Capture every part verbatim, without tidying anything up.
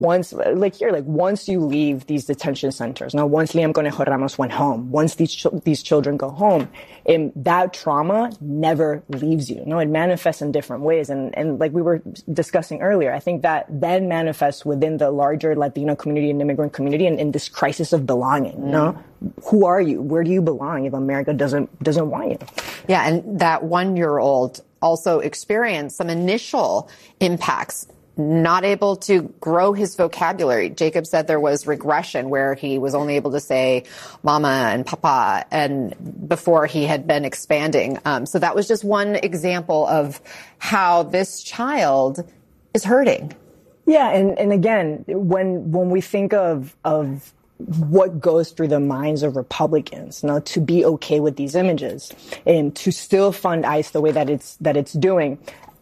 once, like here, like once you leave these detention centers, now once Liam Conejo Ramos went home, once these ch- these children go home, and that trauma never leaves you. No, it manifests in different ways. And, and like we were discussing earlier, I think that then manifests within the larger Latino community and immigrant community in, in this crisis of belonging. Mm. No, who are you? Where do you belong if America doesn't doesn't want you? Yeah, and that one-year-old also experienced some initial impacts, not able to grow his vocabulary. Jacob said there was regression where he was only able to say mama and papa and before he had been expanding. Um, so that was just one example of how this child is hurting. Yeah. And, and again, when, when we think of, of what goes through the minds of Republicans, you know, to be okay with these images and to still fund ICE the way that it's, that it's doing,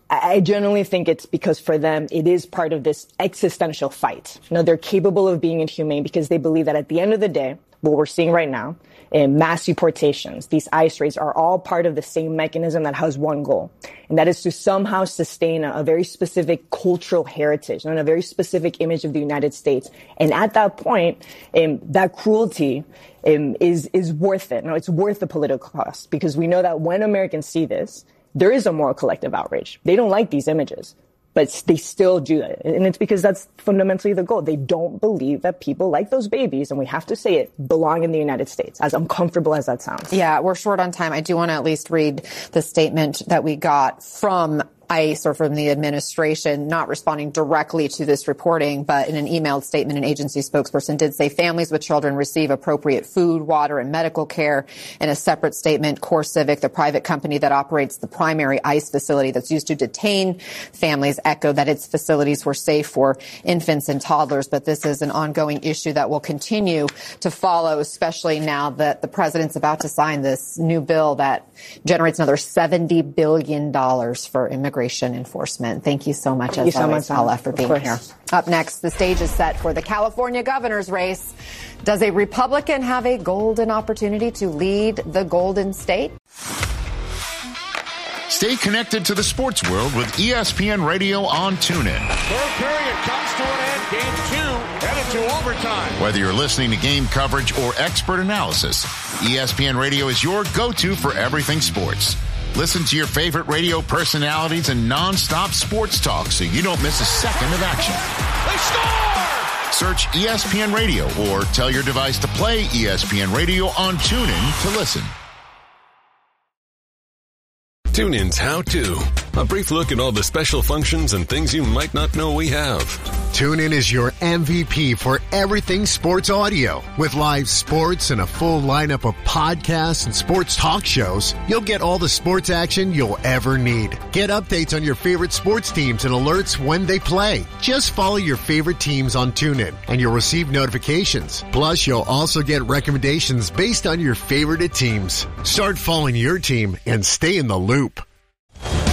I genuinely think it's because for them, it is part of this existential fight. You know, they're capable of being inhumane because they believe that at the end of the day, what we're seeing right now, in mass deportations, these ICE raids are all part of the same mechanism that has one goal. And that is to somehow sustain a, a very specific cultural heritage and a very specific image of the United States. And at that point, um, that cruelty um, is, is worth it. No, it's worth the political cost because we know that when Americans see this, there is a moral collective outrage. They don't like these images, but they still do it. And it's because that's fundamentally the goal. They don't believe that people like those babies, and we have to say it, belong in the United States, as uncomfortable as that sounds. Yeah, we're short on time. I do want to at least read the statement that we got from ICE or from the administration, not responding directly to this reporting, but in an emailed statement, an agency spokesperson did say families with children receive appropriate food, water, and medical care. In a separate statement, CoreCivic, the private company that operates the primary ICE facility that's used to detain families, echoed that its facilities were safe for infants and toddlers. But this is an ongoing issue that will continue to follow, especially now that the president's about to sign this new bill that generates another seventy billion dollars for immigration enforcement. Thank you so much, as always, Paula, for being here. Up next, the stage is set for the California governor's race. Does a Republican have a golden opportunity to lead the Golden State? Stay connected to the sports world with E S P N Radio on TuneIn. Third period comes to an end. Game two headed to overtime. Whether you're listening to game coverage or expert analysis, E S P N Radio is your go-to for everything sports. Listen to your favorite radio personalities and non-stop sports talk so you don't miss a second of action. They score! Search E S P N Radio or tell your device to play E S P N Radio on TuneIn to listen. TuneIn's How To. A brief look at all the special functions and things you might not know we have. TuneIn is your M V P for everything sports audio. With live sports and a full lineup of podcasts and sports talk shows, you'll get all the sports action you'll ever need. Get updates on your favorite sports teams and alerts when they play. Just follow your favorite teams on TuneIn and you'll receive notifications. Plus, you'll also get recommendations based on your favorite teams. Start following your team and stay in the loop.